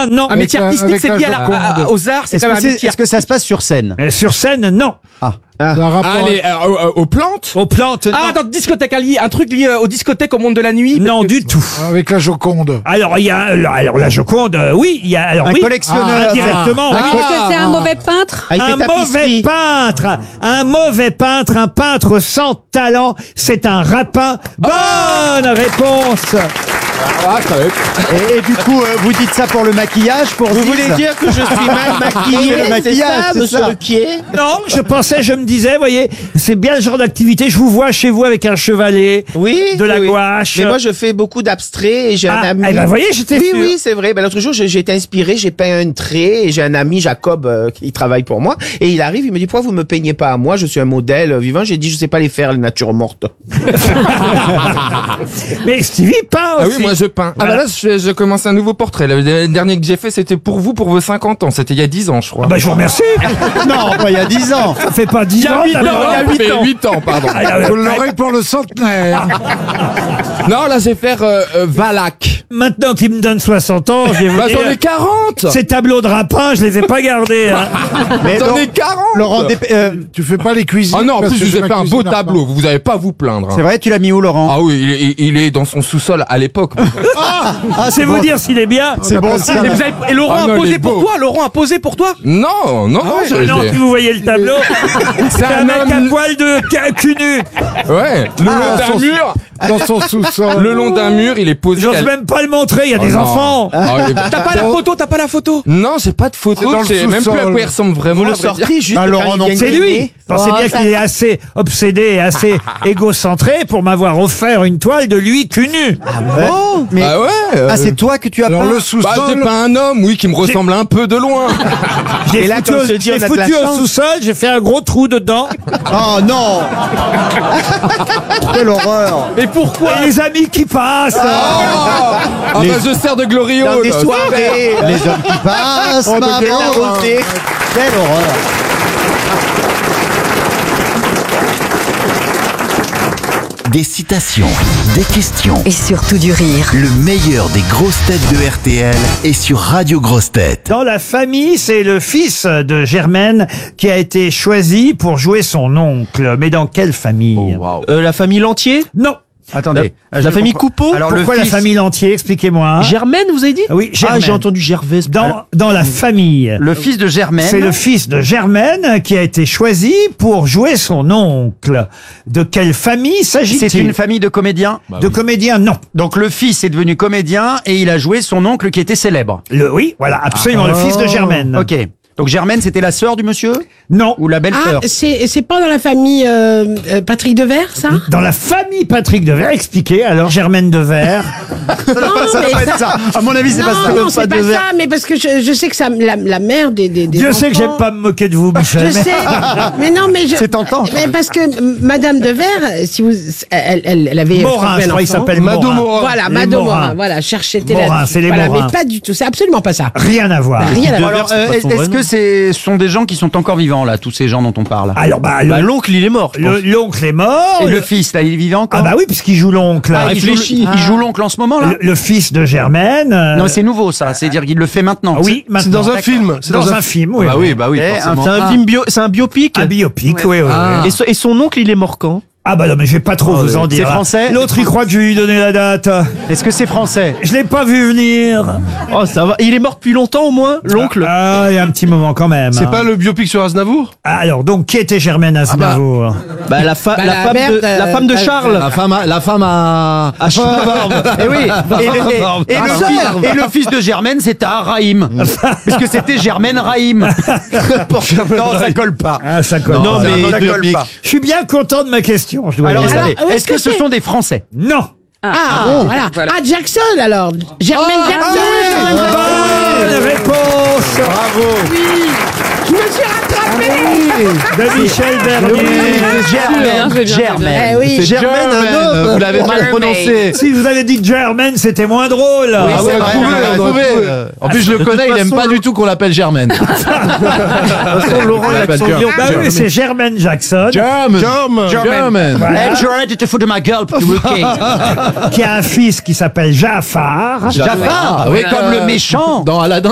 cinéma, non. Un métier artistique, avec c'est la lié Joconde. aux arts, c'est Est-ce quand que, même un métier. est-ce que ça se passe sur scène? Sur scène, non. C'est un rapport. Allez, aux plantes. Aux plantes, non. Ah, dans discothèque, un truc lié aux discothèques au monde de la nuit. Non, du tout. Avec la Joconde. Alors, il y a, alors la Joconde, oui, il y a, alors Un oui. collectionneur. Indirectement, oui. Est-ce que c'est un mauvais peintre? Un mauvais peintre, un peintre sans talent, c'est un rapin. Bonne réponse. Et du coup, vous dites ça pour le maquillage, pour Vous voulez dire que je suis mal maquillé? Le C'est maquillage, ça, c'est monsieur ça. Ruquier? Non, je me disais, voyez, c'est bien le genre d'activité. Je vous vois chez vous avec un chevalet, Oui. de la oui. gouache. Mais moi, je fais beaucoup d'abstraits et j'ai un Ah, ami. eh ben, voyez, j'étais Oui, sûr. oui, c'est vrai. Ben, l'autre jour, j'ai été inspiré, j'ai peint un trait et j'ai un ami, Jacob, qui travaille pour moi. Et il arrive, il me dit, pourquoi vous me peignez pas à moi? Je suis un modèle vivant. J'ai dit, je sais pas les faire, les natures mortes. Mais Stevie peint Ah aussi. oui, moi je peins. Ah bah là, je commence un nouveau portrait. Le dernier que j'ai fait, c'était pour vous, pour vos 50 ans. C'était il y a 10 ans, je crois. Ah bah, je vous remercie. Non, pas il y a 10 ans. Ça fait pas 10 ans. d'abord. Ça fait 8 ans, pardon. Vous l'aurez pour le centenaire. Non, là, je vais faire Valac. Maintenant qu'il me donne 60 ans, je vais vous Bah, dire, j'en ai 40. ces tableaux de rapin, je les ai pas gardés. Hein. Mais J'en ai 40. Laurent, Tu fais pas les cuisines. Ah non, en parce plus, que je vous ai ma fait un beau cuisine à tableau. Vous avez pas à vous plaindre. hein. c'est vrai, tu l'as mis où, Laurent? Ah oui, il est dans son sous-sol à l'époque. Ah, C'est vous dire s'il est bien. c'est bon, ça. Et Laurent Ah a non, il posé est pour beau. toi. Laurent a posé pour toi. Non, non, Non, si vous voyez le tableau, c'est un mec à poil de cul nu. Ouais, le long d'un mur. Dans son sous-sol. Le long d'un mur, il est posé. J'ose même pas le montrer, il y a des non. enfants. Ah, il est- T'as pas la photo. Non, j'ai pas de photo. C'est dans le Je sais même plus à sous-sol. quoi il ressemble vraiment. Vous le à vrai dire. sortez juste Ah, quand Laurent, il non, vient C'est de lui. gagner. Pensez bien qu'il est assez obsédé et assez égocentré pour m'avoir offert une toile de lui cul nu. Oh, mais Ah ouais. ah, c'est toi que tu as Alors peint. le Bah, sous-sol. c'est pas un homme, oui, qui me ressemble un peu de loin. J'ai Et là, foutu, quand on se dit, j'ai on a de foutu la au chance. sous-sol, j'ai fait un gros trou dedans. Oh non. Quelle horreur. Mais pourquoi? Et les amis qui passent. Ah bah, je sers de Glorieux. Dans des là. soirées. Les hommes qui passent, On maman. peut bien arroser. Quelle horreur. Des citations, des questions. Et surtout du rire. Le meilleur des grosses têtes de RTL est sur Radio Grosses Têtes. Dans la famille, c'est le fils de Germaine qui a été choisi pour jouer son oncle. Mais dans quelle famille? La famille Lantier. Non. Attendez. La famille Coupeau. Alors Pourquoi le la fils, famille entière? Expliquez-moi. Germaine, vous avez dit? Oui, Germaine. Ah, j'ai entendu Gervais. Dans la famille. le fils de Germaine. C'est le fils de Germaine qui a été choisi pour jouer son oncle. De quelle famille s'agit-il? C'est une famille de comédiens. De comédiens, non. Donc le fils est devenu comédien et il a joué son oncle qui était célèbre. Oui, voilà, absolument, le fils de Germaine. Ok. Donc Germaine, c'était la sœur du monsieur Non. ou la belle-sœur? C'est pas dans la famille Patrick Devers, ça? Dans la famille Patrick Devers, expliquez alors Germaine Devers. Ça doit pas être ça. À mon avis, c'est pas ça. Non, c'est pas ça, mais parce que je sais que ça, la mère des Dieu enfants, sait que j'aime pas me moquer de vous, Michel. Je sais, mais non, mais C'est tentant. Mais parce que Madame Devers, si vous, elle avait Morin, je crois qu'il s'appelle Morin. Voilà, Les Mado Morins. Morin, voilà, cherchez Morin, c'est les voilà, Morins. mais pas du tout, c'est absolument pas ça. Rien à voir. Rien à Bon, voir. alors, est-ce que ce sont des gens qui sont encore vivants là, tous ces gens dont on parle? Alors, l'oncle, il est mort. l'oncle est mort. Et le fils, là, il est vivant encore? Ah bah oui, puisqu'il joue l'oncle. Ah, il joue l'oncle en ce moment là? Le fils de Germaine. Non, c'est nouveau ça, c'est-à-dire qu'il le fait maintenant. Oui, maintenant. dans un film. C'est dans un film, oui. Bah oui, bah oui. C'est forcément. un film c'est un biopic. Un biopic, oui, oui. oui. Et son oncle, il est mort quand? Ah bah non, mais je vais pas trop vous en dire. C'est français? L'autre, il croit que je vais lui donner la date. Est-ce que c'est français? Je l'ai pas vu venir. Oh, ça va. Il est mort depuis longtemps au moins, l'oncle. Ah, il y a un petit moment quand même. C'est hein. pas le biopic sur Aznavour? Alors, donc, qui était Germaine Aznavour? Bah, la femme mère de Charles. La femme à Eh oui. Et le fils de Germaine, c'était Rahim. Parce que c'était Germaine Rahim. Non, ça colle pas. Ah, ça colle. Non, pas. mais ça colle pas. Je suis bien content de ma question, je dois Alors, dire. attendez, où est-ce que ce sont des Français? Non. Voilà. Ah, Jackson alors. Germaine Jackson. Bonne réponse. Bravo. Je me suis rattrapé. De Michel Bernier. Germaine. Eh oui. Germaine, un homme. Vous l'avez mal prononcé. Si vous avez dit Germaine, c'était moins drôle. Oui, c'est vrai, on aurait trouvé. En plus, je le connais, il aime pas du tout qu'on l'appelle Germaine. Laurent, l'accent Lyon. Bah oui, c'est Germaine Jackson. German. Eh, tu arrêtes de te foutre de ma gueule, petit bouquet. Qui a un fils qui s'appelle Jafar. Jafar, Ah oui, comme le méchant. Dans Aladdin.